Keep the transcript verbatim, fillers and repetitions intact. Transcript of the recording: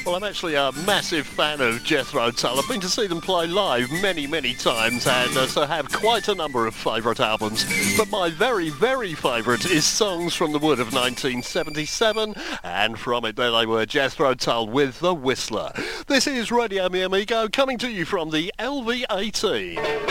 Well, I'm actually a massive fan of Jethro Tull. I've been to see them play live many, many times, and uh, so have quite a number of favourite albums. But my very, very favourite is Songs from the Wood of nineteen seventy-seven, and from it there they were, Jethro Tull with The Whistler. This is Radio Mi Amigo, coming to you from the L V eighteen.